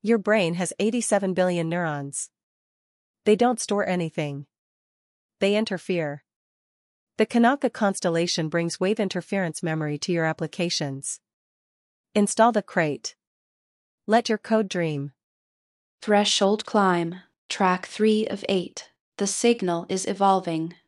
Your brain has 87 billion neurons. They don't store anything. They interfere. The Kanaka constellation brings wave interference memory to your applications. Install the crate. Let your code dream. Threshold climb, track 3 of 8. The signal is evolving.